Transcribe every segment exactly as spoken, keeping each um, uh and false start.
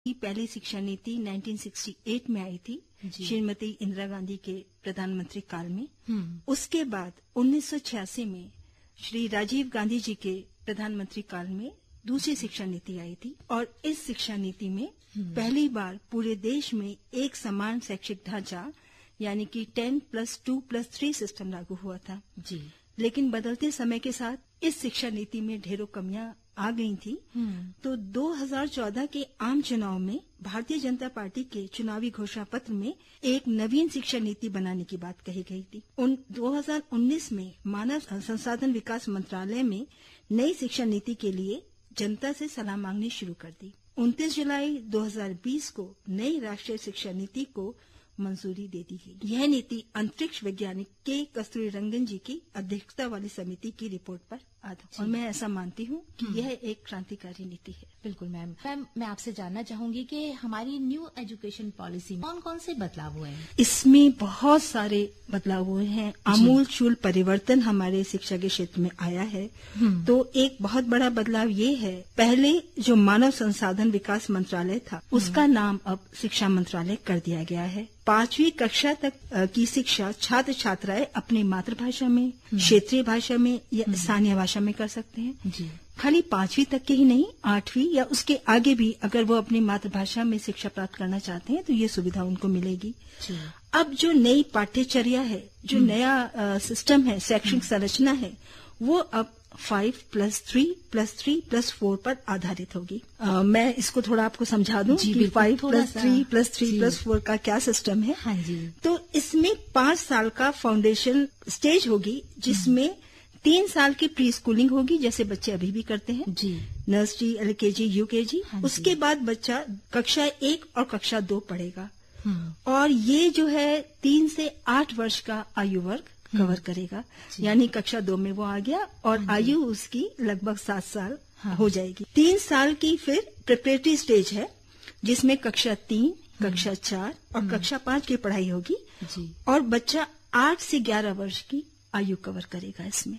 की पहली शिक्षा नीति उन्नीस सौ अड़सठ में आई थी श्रीमती इंदिरा गांधी के प्रधानमंत्री काल में। उसके बाद उन्नीस सौ छियासी में श्री राजीव गांधी जी के प्रधानमंत्री काल में दूसरी शिक्षा नीति आई थी और इस शिक्षा नीति में पहली बार पूरे देश में एक समान शैक्षिक ढांचा यानी कि ten plus two plus three system लागू हुआ था जी। लेकिन बदलते समय के साथ इस शिक्षा नीति में ढेरों कमियां आ गई थी। तो दो हज़ार चौदह के आम चुनाव में भारतीय जनता पार्टी के चुनावी घोषणा पत्र में एक नवीन शिक्षा नीति बनाने की बात कही गई थी। उन दो हज़ार उन्नीस में मानव संसाधन विकास मंत्रालय में नई शिक्षा नीति के लिए जनता से सलाह मांगनी शुरू कर दी। उनतीस जुलाई दो हज़ार बीस को नई राष्ट्रीय शिक्षा नीति को मंजूरी दे दी गई। यह नीति अंतरिक्ष वैज्ञानिक के कस्तूरी रंगन जी की अध्यक्षता वाली समिति की रिपोर्ट पर आधारित और मैं ऐसा मानती हूँ कि यह एक क्रांतिकारी नीति है। बिल्कुल मैम। मैम मैं आपसे जानना चाहूंगी कि हमारी न्यू एजुकेशन पॉलिसी में कौन कौन से बदलाव हुए हैं? इसमें बहुत सारे बदलाव हुए हैं। आमूल चूल परिवर्तन हमारे शिक्षा के क्षेत्र में आया है। तो एक बहुत बड़ा बदलाव ये है, पहले जो मानव संसाधन विकास मंत्रालय था उसका नाम अब शिक्षा मंत्रालय कर दिया गया है। पांचवी कक्षा तक की शिक्षा छात्र छात्राएं अपनी मातृभाषा में, क्षेत्रीय भाषा में या स्थानीय भाषा में कर सकते हैं जी। खाली पांचवी तक के ही नहीं, आठवीं या उसके आगे भी अगर वो अपनी मातृभाषा में शिक्षा प्राप्त करना चाहते हैं तो ये सुविधा उनको मिलेगी जी। अब जो नई पाठ्यचर्या है, जो नया आ, सिस्टम है, शैक्षणिक संरचना है, वो अब five plus three plus three plus four पर आधारित होगी। आ, मैं इसको थोड़ा आपको समझा दूं कि five plus three plus three plus four का क्या सिस्टम है। हाँ जी। तो इसमें पांच साल का फाउंडेशन स्टेज होगी जिसमें तीन साल की प्री स्कूलिंग होगी जैसे बच्चे अभी भी करते हैं जी। Nursery, LKG, UKG. हाँ उसके बाद बच्चा कक्षा एक और कक्षा दो पढ़ेगा और ये जो है तीन से आठ वर्ष का आयु वर्ग कवर करेगा। यानी कक्षा दो में वो आ गया और आयु उसकी लगभग सात साल हाँ। हो जाएगी। तीन साल की फिर प्रिपरेटरी स्टेज है जिसमें कक्षा तीन, कक्षा चार और कक्षा पांच की पढ़ाई होगी जी। और बच्चा आठ से ग्यारह वर्ष की आयु कवर करेगा इसमें।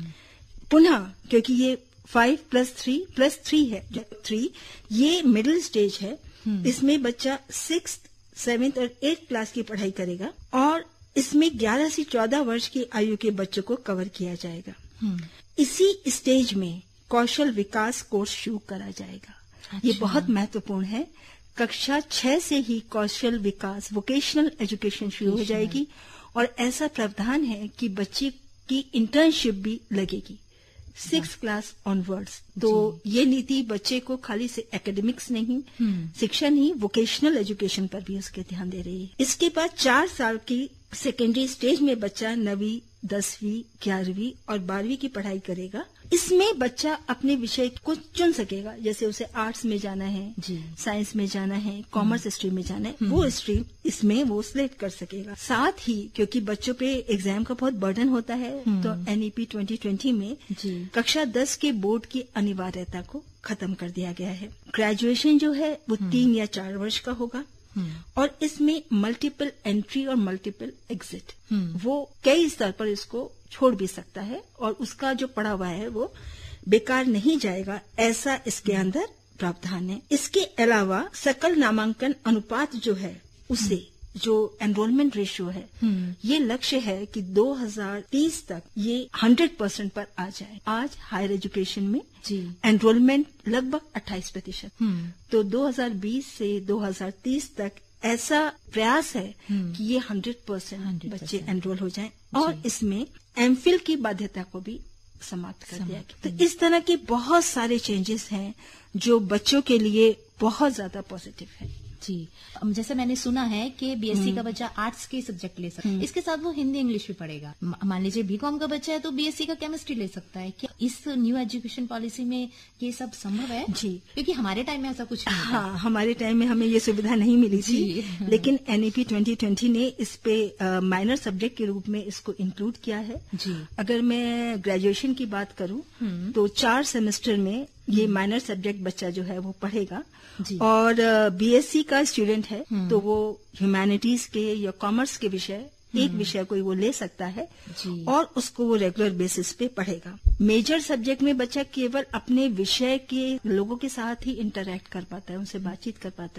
पुनः क्योंकि ये five plus three plus three है, थ्री ये मिडिल स्टेज है, इसमें बच्चा सिक्स, सेवेंथ और एट्थ क्लास की पढ़ाई करेगा और इसमें ग्यारह से चौदह वर्ष की आयु के बच्चों को कवर किया जाएगा। इसी स्टेज में कौशल विकास कोर्स शुरू करा जाएगा। अच्छा। ये बहुत महत्वपूर्ण है। कक्षा छह से ही कौशल विकास वोकेशनल एजुकेशन शुरू हो जाएगी और ऐसा प्रावधान है कि बच्चे की इंटर्नशिप भी लगेगी सिक्स क्लास ऑनवर्ड्स। तो ये नीति बच्चे को खाली से एकेडमिक्स नहीं, शिक्षा नहीं, वोकेशनल एजुकेशन पर भी उसके ध्यान दे रही है। इसके बाद चार साल की सेकेंडरी स्टेज में बच्चा नवीं, दसवीं, ग्यारहवीं और बारहवीं की पढ़ाई करेगा। इसमें बच्चा अपने विषय को चुन सकेगा, जैसे उसे आर्ट्स में जाना है, साइंस में जाना है, कॉमर्स स्ट्रीम में जाना है, वो स्ट्रीम इसमें वो सिलेक्ट कर सकेगा। साथ ही क्योंकि बच्चों पे एग्जाम का बहुत बर्डन होता है तो एनईपी ट्वेंटी ट्वेंटी में कक्षा दस के बोर्ड की अनिवार्यता को खत्म कर दिया गया है। ग्रेजुएशन जो है वो तीन या चार वर्ष का होगा और इसमें मल्टीपल एंट्री और मल्टीपल एग्जिट, वो कई स्तर पर इसको छोड़ भी सकता है और उसका जो पढ़ा हुआ है वो बेकार नहीं जाएगा, ऐसा इसके अंदर प्रावधान है। इसके अलावा सकल नामांकन अनुपात जो है उसे जो एनरोलमेंट रेशियो है, ये लक्ष्य है कि दो हज़ार तीस तक ये हंड्रेड परसेंट पर आ जाए। आज हायर एजुकेशन में एनरोलमेंट लगभग अट्ठाईस प्रतिशत, तो दो हज़ार बीस से दो हज़ार तीस तक ऐसा प्रयास है कि ये हंड्रेड परसेंट बच्चे एनरोल हो जाएं और इसमें एमफिल की बाध्यता को भी समाप्त कर दिया गया। तो इस तरह के बहुत सारे चेंजेस हैं जो बच्चों के लिए बहुत ज्यादा पॉजिटिव है जी। जैसे मैंने सुना है कि बीएससी का बच्चा आर्ट्स के सब्जेक्ट ले सकता है, इसके साथ वो हिंदी इंग्लिश भी पढ़ेगा। मान लीजिए बीकॉम का बच्चा है तो बीएससी का केमिस्ट्री ले सकता है। क्या इस न्यू एजुकेशन पॉलिसी में ये सब संभव है? जी, क्योंकि हमारे टाइम में ऐसा कुछ नहीं था। हाँ, हमारे टाइम में हमें ये सुविधा नहीं मिली थी, लेकिन एनईपी ट्वेंटी ट्वेंटी ने इस पे माइनर सब्जेक्ट के रूप में इसको इंक्लूड किया है जी। अगर मैं ग्रेजुएशन की बात करूं तो चार सेमेस्टर में ये माइनर सब्जेक्ट बच्चा जो है वो पढ़ेगा और बीएससी का स्टूडेंट है तो वो ह्यूमैनिटीज के या कॉमर्स के विषय एक विषय कोई वो ले सकता है और उसको वो रेगुलर बेसिस पे पढ़ेगा। मेजर सब्जेक्ट में बच्चा केवल अपने विषय के लोगों के साथ ही इंटरैक्ट कर पाता है, उनसे बातचीत कर पाता है।